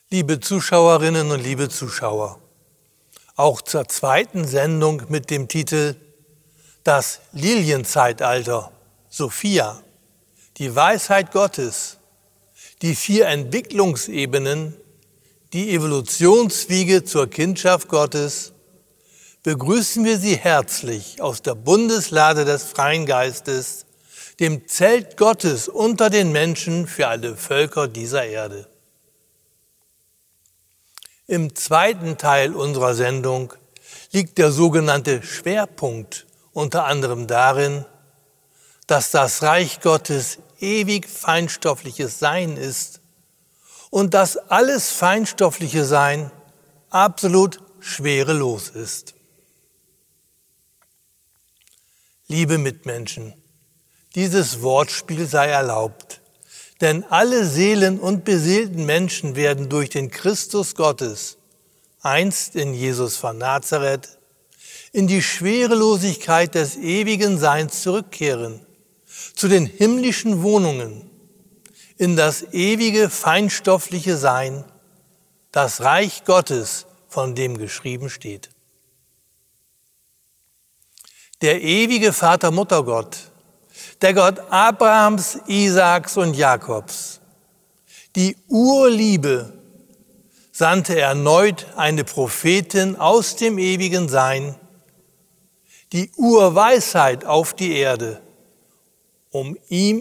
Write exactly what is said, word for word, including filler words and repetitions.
Liebe Zuschauerinnen und liebe Zuschauer, auch zur zweiten Sendung mit dem Titel Das Lilienzeitalter, Sophia, die Weisheit Gottes, die vier Entwicklungsebenen, die Evolutionswiege zur Kindschaft Gottes, begrüßen wir Sie herzlich aus der Bundeslade des Freien Geistes, dem Zelt Gottes unter den Menschen für alle Völker dieser Erde. Im zweiten Teil unserer Sendung liegt der sogenannte Schwerpunkt unter anderem darin, dass das Reich Gottes ewig feinstoffliches Sein ist und dass alles feinstoffliche Sein absolut schwerelos ist. Liebe Mitmenschen, dieses Wortspiel sei erlaubt, denn alle Seelen und beseelten Menschen werden durch den Christus Gottes, einst in Jesus von Nazareth, in die Schwerelosigkeit des ewigen Seins zurückkehren, zu den himmlischen Wohnungen, in das ewige feinstoffliche Sein, das Reich Gottes, von dem geschrieben steht. Der ewige Vater Muttergott, der Gott Abrahams, Isaaks und Jakobs, die Urliebe, sandte erneut eine Prophetin aus dem ewigen Sein, die Urweisheit auf die Erde, um ihm